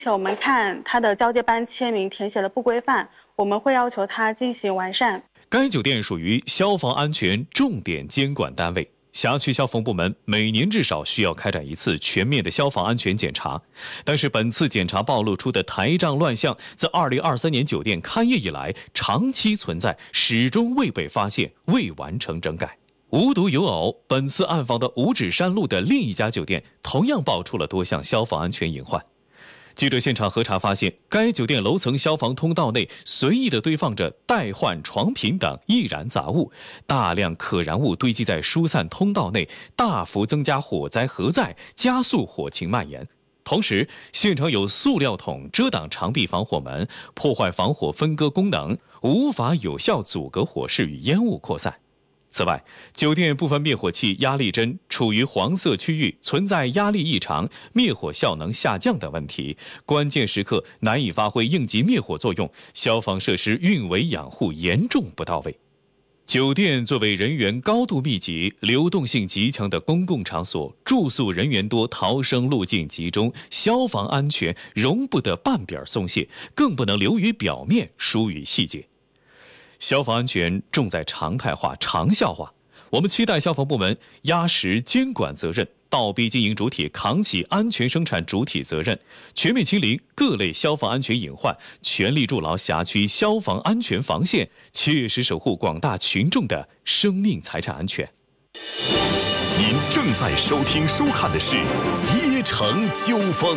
我们看他的交接班签名填写的不规范，我们会要求他进行完善。 该酒店属于消防安全重点监管单位，辖区消防部门每年至少需要开展一次全面的消防安全检查。但是本次检查暴露出的台账乱象，自2023年酒店开业以来长期存在，始终未被发现，未完成整改。无独有偶，本次暗访的五指山路的另一家酒店同样爆出了多项消防安全隐患。记者现场核查发现，该酒店楼层消防通道内随意地堆放着待换床品等易燃杂物，大量可燃物堆积在疏散通道内，大幅增加火灾核载，加速火情蔓延。同时，现场有塑料桶遮挡长壁防火门，破坏防火分割功能，无法有效阻隔火势与烟雾扩散。此外，酒店部分灭火器压力针处于黄色区域，存在压力异常、灭火效能下降等问题，关键时刻难以发挥应急灭火作用，消防设施运维养护严重不到位。酒店作为人员高度密集、流动性极强的公共场所，住宿人员多，逃生路径集中，消防安全容不得半点松懈，更不能流于表面、疏于细节。消防安全重在常态化、长效化。我们期待消防部门压实监管责任，倒逼经营主体扛起安全生产主体责任，全面清零各类消防安全隐患，全力筑牢辖区消防安全防线，切实守护广大群众的生命财产安全。 您正在收听收看的是《邺城纠纷》。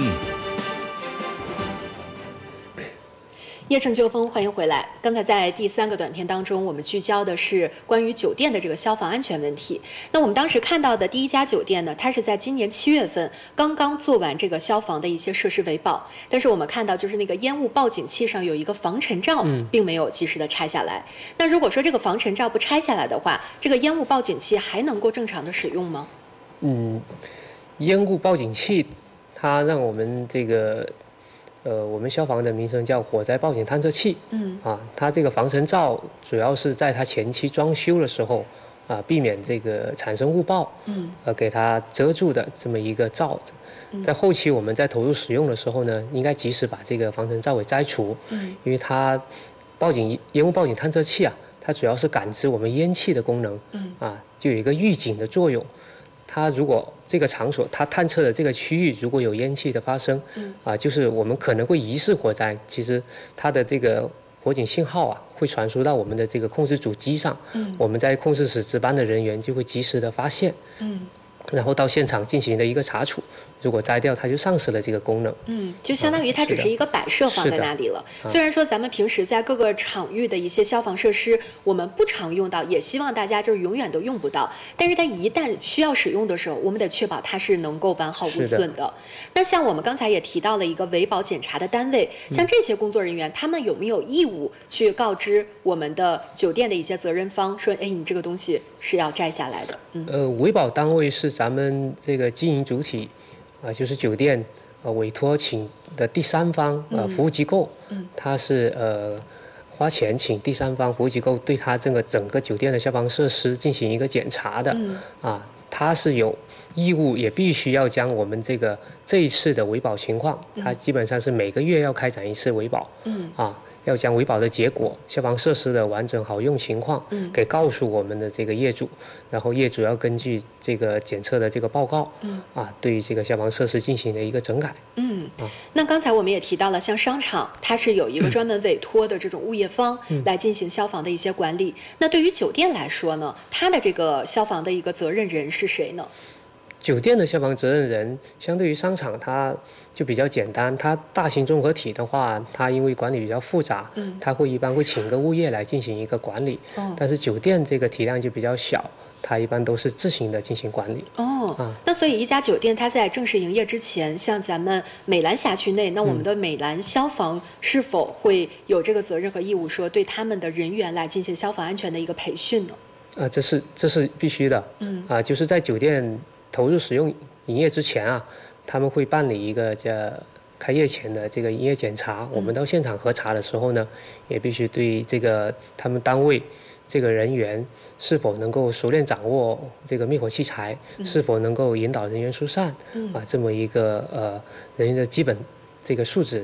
邺城纠纷，欢迎回来。刚才在第3个短片当中，我们聚焦的是关于酒店的这个消防安全问题。那我们当时看到的第一家酒店呢，它是在今年7月份刚刚做完这个消防的一些设施维保，但是我们看到就是那个烟雾报警器上有一个防尘罩，并没有及时的拆下来。那如果说这个防尘罩不拆下来的话，这个烟雾报警器还能够正常的使用吗？ 烟雾报警器，它让我们这个。我们消防的名称叫火灾报警探测器。它这个防尘罩主要是在它前期装修的时候，避免这个产生误报，给它遮住的这么一个罩子。在后期我们在投入使用的时候呢，应该及时把这个防尘罩给摘除。因为它烟雾报警探测器它主要是感知我们烟气的功能，就有一个预警的作用。它如果这个场所它探测的这个区域如果有烟气的发生，就是我们可能会疑似火灾，其实它的这个火警信号会传输到我们的这个控制主机上，我们在控制室值班的人员就会及时的发现，然后到现场进行的一个查处，如果摘掉它就丧失了这个功能。 就相当于它只是一个摆设放在那里了。虽然说咱们平时在各个场域的一些消防设施我们不常用到，也希望大家就是永远都用不到，但是它一旦需要使用的时候，我们得确保它是能够完好无损的。那像我们刚才也提到了一个维保检查的单位，像这些工作人员他们有没有义务去告知我们的酒店的一些责任方说，你这个东西是要摘下来的？ 维保单位是咱们这个经营主体就是酒店委托请的第三方服务机构，它是花钱请第三方服务机构对它这个整个酒店的消防设施进行一个检查的，它是有义务也必须要将我们这一次的维保情况，它基本上是每个月要开展一次维保，要将维保的结果、消防设施的完整好用情况给告诉我们的这个业主，然后业主要根据这个检测的这个报告，对这个消防设施进行的一个整改。 那刚才我们也提到了，像商场它是有一个专门委托的这种物业方来进行消防的一些管理。那对于酒店来说呢，它的这个消防的一个责任人是谁呢？ 酒店的消防责任人相对于商场它就比较简单，它大型综合体的话，它因为管理比较复杂，它一般会请个物业来进行一个管理，但是酒店这个体量就比较小，它一般都是自行的进行管理。 那所以一家酒店它在正式营业之前，像咱们美兰辖区内，那我们的美兰消防是否会有这个责任和义务，说对他们的人员来进行消防安全的一个培训呢？ 这是必须的。就是在酒店投入使用营业之前他们会办理一个叫开业前的这个营业检查。我们到现场核查的时候呢，也必须对这个他们单位这个人员是否能够熟练掌握这个灭火器材，是否能够引导人员疏散，这么一个人员的基本这个树脂